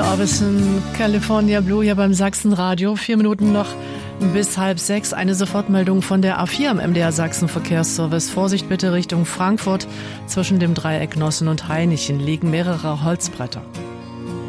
Orbison, California Blue hier beim Sachsenradio. 4 Minuten noch bis 5:30. Eine Sofortmeldung von der A4 am MDR Sachsen Verkehrsservice. Vorsicht bitte Richtung Frankfurt. Zwischen dem Dreieck Nossen und Hainichen liegen mehrere Holzbretter.